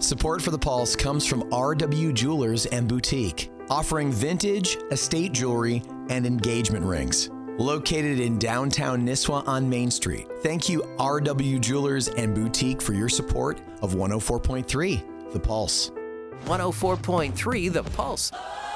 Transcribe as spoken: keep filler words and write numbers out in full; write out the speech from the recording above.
Support for The Pulse comes from R W Jewelers and Boutique, offering vintage, estate jewelry, and engagement rings. Located in downtown Nisswa on Main Street. Thank you, R W Jewelers and Boutique, for your support of one oh four point three The Pulse. one oh four point three The Pulse.